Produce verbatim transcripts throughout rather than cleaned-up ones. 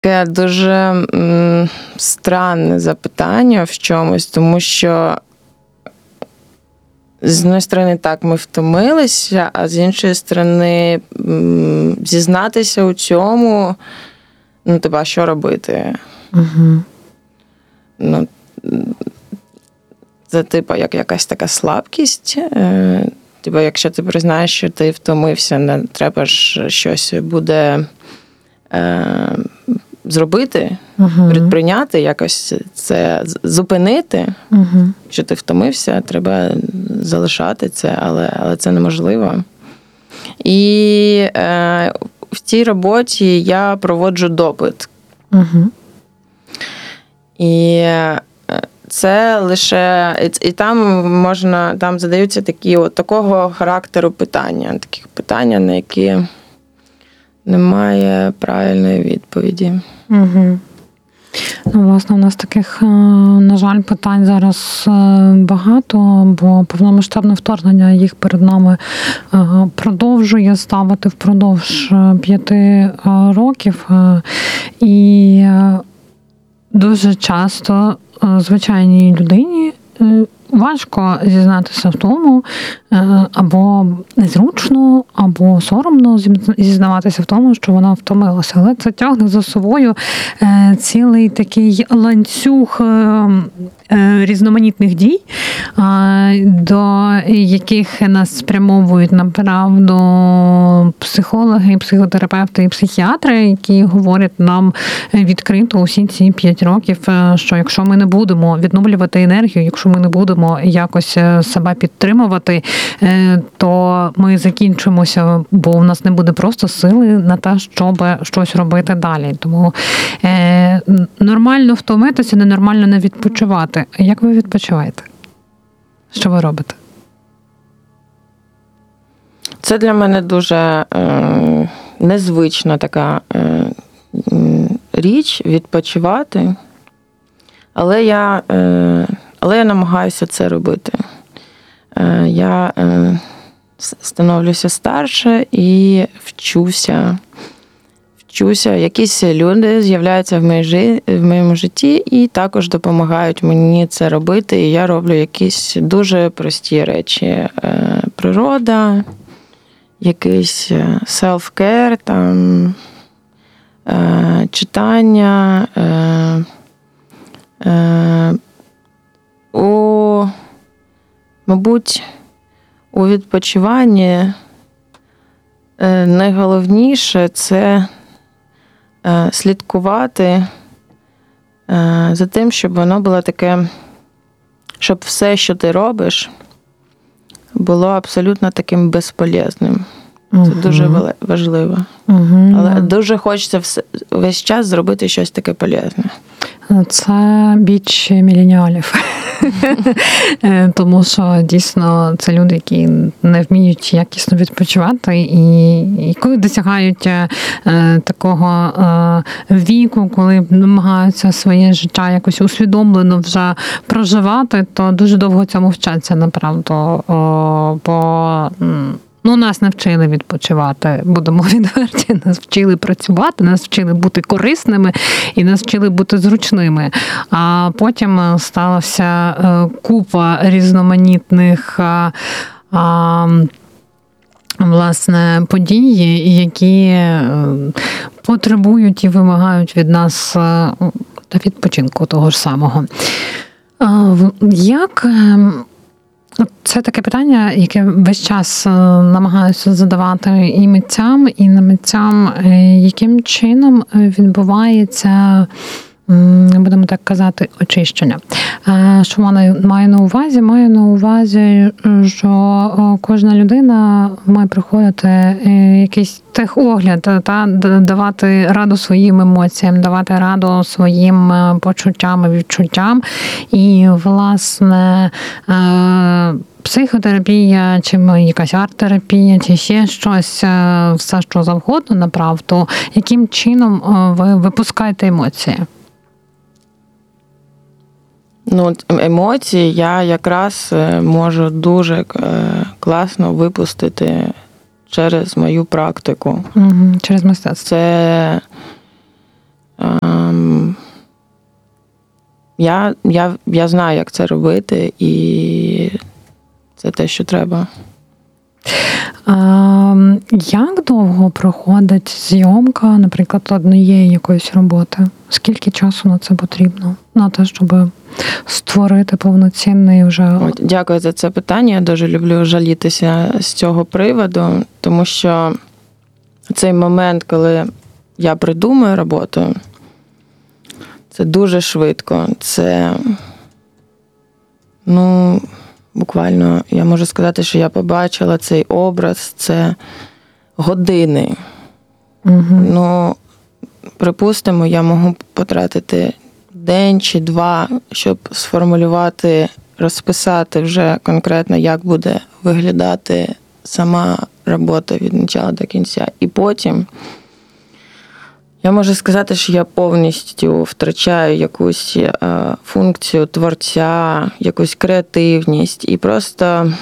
Таке дуже м, странне запитання в чомусь, тому що з однієї сторони, так, ми втомилися, а з іншої сторони, м, зізнатися у цьому, ну, типа, а що робити? Угу. Ну, це, типа, як якась така слабкість. Е, типа, якщо ти признаєш, що ти втомився, не треба ж щось буде е, зробити, угу. предприйняти, якось це зупинити. Угу. Якщо ти втомився, треба залишати це, але, але це неможливо. І е, в цій роботі я проводжу допит. Угу. І це лише, і там можна, там задаються такі, от такого характеру питання, такі питання, на які немає правильної відповіді. Угу. Ну, власне, у нас таких, на жаль, питань зараз багато, бо повномасштабне вторгнення їх перед нами продовжує ставити впродовж п'яти років. І дуже часто звичайній людині важко зізнатися в тому, або незручно, або соромно зізнаватися в тому, що вона втомилася. Але це тягне за собою цілий такий ланцюг різноманітних дій, до яких нас спрямовують направду психологи, психотерапевти і психіатри, які говорять нам відкрито усі ці п'ять років, що якщо ми не будемо відновлювати енергію, якщо ми не будемо якось себе підтримувати, то ми закінчимося, бо у нас не буде просто сили на те, щоб щось робити далі. Тому нормально втомитися, ненормально не відпочивати. Як ви відпочиваєте? Що ви робите? Це для мене дуже е, незвична така е, річ відпочивати, але я, е, але я намагаюся це робити. Е, я е, становлюся старше і вчуся. Вчуся. Якісь люди з'являються в, моїй, в моєму житті і також допомагають мені це робити. І я роблю якісь дуже прості речі. Природа, якийсь self-care, там, читання. У, мабуть, у відпочиванні найголовніше – це слідкувати за тим, щоб воно було таке, щоб все, що ти робиш, було абсолютно таким безполезним. Це uh-huh. дуже важливо. Uh-huh. Але дуже хочеться все, весь час зробити щось таке полезне. Це біч міленіалів. Тому що дійсно це люди, які не вміють якісно відпочивати, і, і коли досягають е, такого е, віку, коли намагаються своє життя якось усвідомлено вже проживати, то дуже довго цьому вчаться, направду. О, бо Ну, нас навчили відпочивати, будемо відверті, нас вчили працювати, нас вчили бути корисними і нас вчили бути зручними. А потім сталася купа різноманітних власне подій, які потребують і вимагають від нас та відпочинку того ж самого. Як... Це таке питання, яке весь час намагаюся задавати і митцям, і не митцям. Яким чином відбувається, будемо так казати, очищення? Що вона має на увазі? Має на увазі, що кожна людина має приходити якийсь техогляд, та, давати раду своїм емоціям, давати раду своїм почуттям і відчуттям. І, власне, психотерапія, чи якась арт-терапія, чи ще щось, все що завгодно, направду, яким чином ви випускаєте емоції? Ну, емоції я якраз можу дуже класно випустити через мою практику. Угу, через мистецтво. Це я, я, я знаю, як це робити, і це те, що треба. А, як довго проходить зйомка, наприклад, однієї якоїсь роботи? Скільки часу на це потрібно? На те, щоб створити повноцінний вже... От, дякую за це питання. Я дуже люблю жалітися з цього приводу, тому що цей момент, коли я придумую роботу, це дуже швидко. Це, ну, буквально, я можу сказати, що я побачила цей образ, це години. Угу. Ну, припустимо, я можу потратити день чи два, щоб сформулювати, розписати вже конкретно, як буде виглядати сама робота від початку до кінця. І потім я можу сказати, що я повністю втрачаю якусь функцію творця, якусь креативність і просто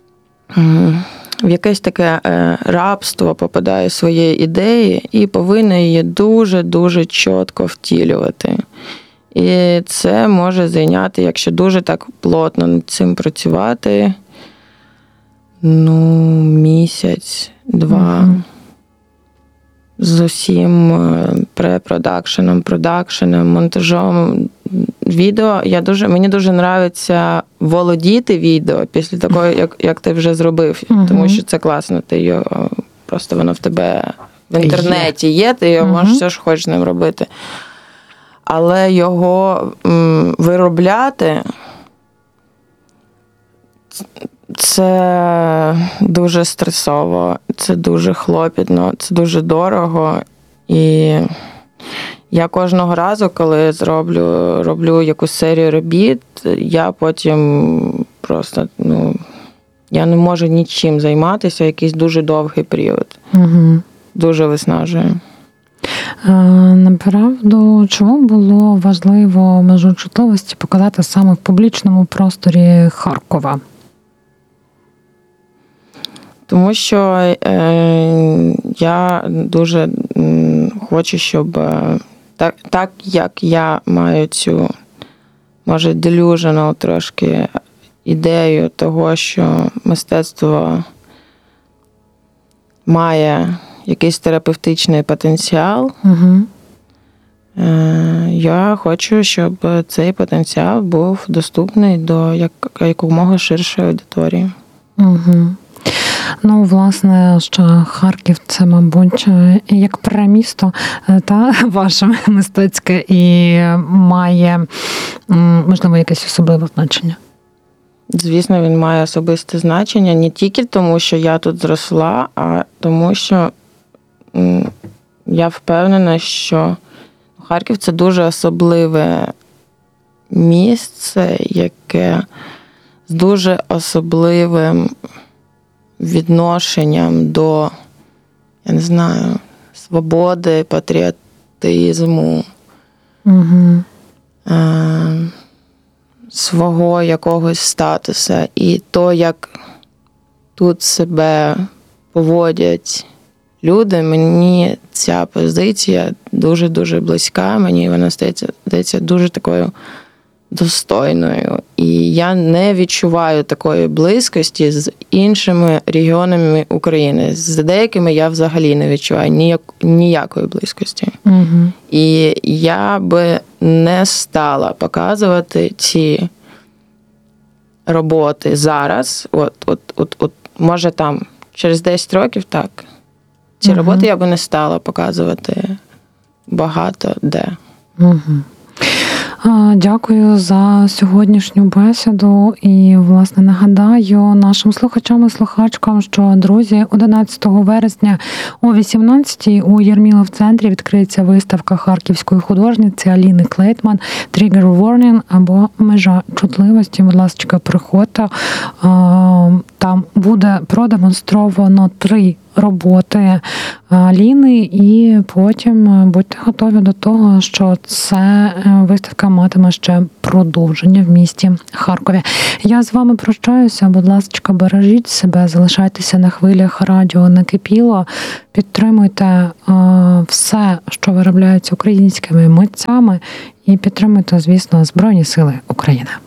в якесь таке рабство попадаю своєї ідеї і повинна її дуже-дуже чітко втілювати. І це може зайняти, якщо дуже так плотно над цим працювати, ну, місяць, два. Mm-hmm. З усім препродакшеном, продакшеном, монтажом відео. Я дуже, мені дуже подобається володіти відео після такого, як, як ти вже зробив. Uh-huh. Тому що це класно. Ти його, просто воно в тебе в інтернеті є, ти його uh-huh. можеш все, що хочеш з ним робити. Але його м, виробляти це дуже стресово, це дуже хлопітно, це дуже дорого. І я кожного разу, коли зроблю, роблю якусь серію робіт, я потім просто, ну, я не можу нічим займатися якийсь дуже довгий період. Угу. Дуже виснажує. Направду, чому було важливо межу чутливості показати саме в публічному просторі Харкова? Тому що е, я дуже хочу, щоб е, так, так, як я маю цю, може, delusional трошки ідею того, що мистецтво має якийсь терапевтичний потенціал, угу. е, я хочу, щоб цей потенціал був доступний до як, якомога ширшої аудиторії. Угу. Ну, власне, що Харків – це, мабуть, як прамісто, та ваше мистецьке, і має, можливо, якесь особливе значення. Звісно, він має особисте значення не тільки тому, що я тут зросла, а тому, що я впевнена, що Харків – це дуже особливе місце, яке з дуже особливим відношенням до, я не знаю, свободи, патріотизму, угу. е- свого якогось статусу. І то, як тут себе поводять люди, мені ця позиція дуже-дуже близька, мені вона здається, здається дуже такою достойною. І я не відчуваю такої близькості з іншими регіонами України. З деякими я взагалі не відчуваю ніяк, ніякої близькості. Угу. І я би не стала показувати ці роботи зараз. От, от, от, от може там через десять років, так. Ці угу. роботи я би не стала показувати багато де. Угу. Дякую за сьогоднішню бесіду і, власне, нагадаю нашим слухачам і слухачкам, що, друзі, одинадцятого вересня о вісімнадцятій у Єрміла в центрі відкриється виставка харківської художниці Аліни Клейтман «Trigger Warning» або «Межа чутливості». Будь ласка, приходьте. Там буде продемонстровано три роботи Аліни, і потім будьте готові до того, що це виставка матиме ще продовження в місті Харкові. Я з вами прощаюся. Будь ласка, бережіть себе, залишайтеся на хвилях радіо «Накипіло», підтримуйте все, що виробляється українськими митцями, і підтримуйте, звісно, Збройні Сили України.